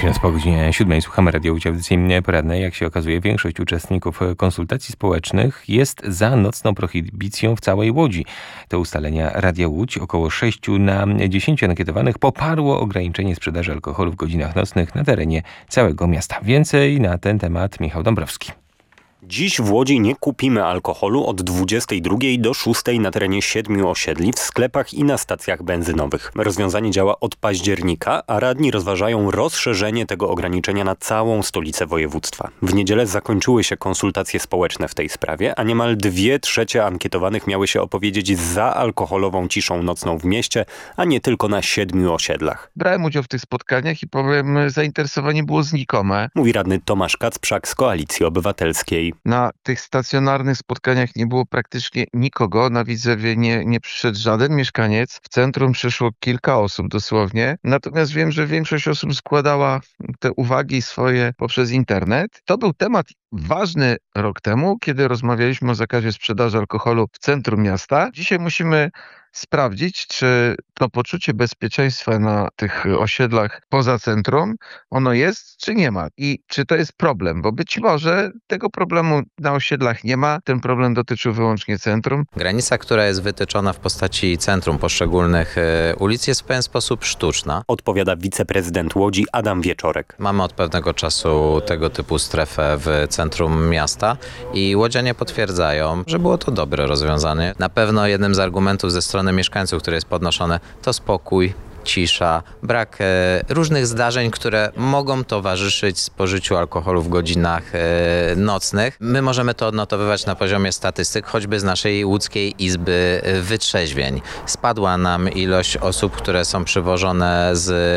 Jest po godzinie 7. Słuchamy Radio Łódź, audycji poradnej. Jak się okazuje, większość uczestników konsultacji społecznych jest za nocną prohibicją w całej Łodzi. To ustalenia Radia Łódź. Około 6 na 10 ankietowanych poparło ograniczenie sprzedaży alkoholu w godzinach nocnych na terenie całego miasta. Więcej na ten temat Michał Dąbrowski. Dziś w Łodzi nie kupimy alkoholu od 22 do 6 na terenie 7 osiedli w sklepach i na stacjach benzynowych. Rozwiązanie działa od października, a radni rozważają rozszerzenie tego ograniczenia na całą stolicę województwa. W niedzielę zakończyły się konsultacje społeczne w tej sprawie, a niemal 2/3 ankietowanych miały się opowiedzieć za alkoholową ciszą nocną w mieście, a nie tylko na 7 osiedlach. Brałem udział w tych spotkaniach i powiem, zainteresowanie było znikome. Mówi radny Tomasz Kacprzak z Koalicji Obywatelskiej. Na tych stacjonarnych spotkaniach nie było praktycznie nikogo. Na Widzewie nie przyszedł żaden mieszkaniec. W centrum przyszło kilka osób dosłownie. Natomiast wiem, że większość osób składała te uwagi swoje poprzez internet. To był temat ważny rok temu, kiedy rozmawialiśmy o zakazie sprzedaży alkoholu w centrum miasta. Dzisiaj musimy sprawdzić, czy to poczucie bezpieczeństwa na tych osiedlach poza centrum, ono jest, czy nie ma. I czy to jest problem, bo być może tego problemu na osiedlach nie ma. Ten problem dotyczył wyłącznie centrum. Granica, która jest wytyczona w postaci centrum poszczególnych ulic, jest w pewien sposób sztuczna. Odpowiada wiceprezydent Łodzi Adam Wieczorek. Mamy od pewnego czasu tego typu strefę w centrum miasta i łodzianie potwierdzają, że było to dobre rozwiązanie. Na pewno jednym z argumentów ze strony mieszkańców, które jest podnoszone, to spokój, cisza, brak różnych zdarzeń, które mogą towarzyszyć spożyciu alkoholu w godzinach nocnych. My możemy to odnotowywać na poziomie statystyk, choćby z naszej łódzkiej izby wytrzeźwień. Spadła nam ilość osób, które są przywożone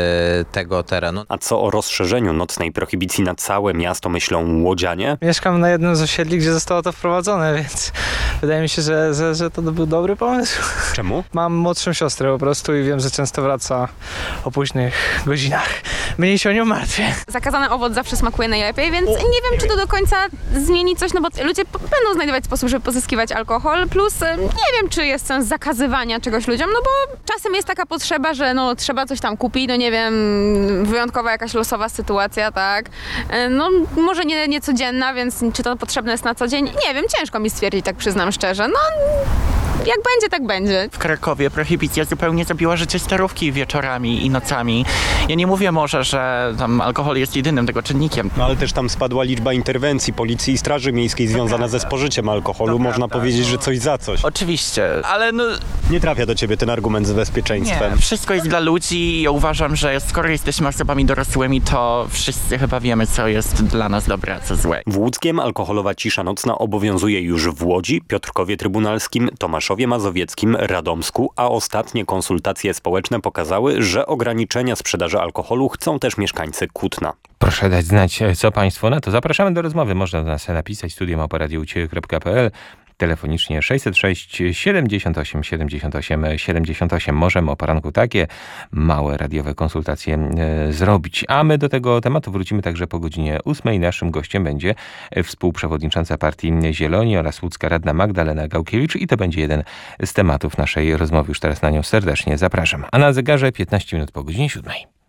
z tego terenu. A co o rozszerzeniu nocnej prohibicji na całe miasto myślą łodzianie? Mieszkam na jednym z osiedli, gdzie zostało to wprowadzone, więc wydaje mi się, że to był dobry pomysł. Czemu? Mam młodszą siostrę po prostu i wiem, że często wraca o późnych godzinach. Mniej się o nią martwię. Zakazany owoc zawsze smakuje najlepiej, więc nie wiem, czy to do końca zmieni coś, no bo ludzie będą znajdować sposób, żeby pozyskiwać alkohol, plus nie wiem, czy jest sens zakazywania czegoś ludziom, no bo czasem jest taka potrzeba, że no trzeba coś tam kupić, no nie wiem, wyjątkowa jakaś losowa sytuacja, tak? No może nie codzienna, więc czy to potrzebne jest na co dzień? Nie wiem, ciężko mi stwierdzić, tak przyznam szczerze. No jak będzie, tak będzie. W Krakowie prohibicja zupełnie zabiła życie starówki wieczorami i nocami. Ja nie mówię może, że tam alkohol jest jedynym tego czynnikiem. No ale też tam spadła liczba interwencji Policji i Straży Miejskiej związana ze spożyciem alkoholu. Można powiedzieć, że coś za coś. Oczywiście, ale no... Nie trafia do ciebie ten argument z bezpieczeństwem. Nie, wszystko jest dla ludzi i ja uważam, że skoro jesteśmy osobami dorosłymi, to wszyscy chyba wiemy, co jest dla nas dobre, a co złe. W Łódzkiem alkoholowa cisza nocna obowiązuje już w Łodzi, Piotrkowie Trybunalskim, Tomaszowie Mazowieckim, Radomsku, a ostatnie konsultacje społeczne pokazały, że ograniczenia sprzedaży alkoholu chcą też mieszkańcy Kutna. Proszę dać znać, co państwo na to. Zapraszamy do rozmowy. Można do nas napisać studio@radioucie.pl, telefonicznie 606 78 78 78. Możemy o poranku takie małe radiowe konsultacje zrobić. A my do tego tematu wrócimy także po godzinie 8. Naszym gościem będzie współprzewodnicząca partii Zieloni oraz łódzka radna Magdalena Gałkiewicz i to będzie jeden z tematów naszej rozmowy. Już teraz na nią serdecznie zapraszam. A na zegarze 15 minut po godzinie 7.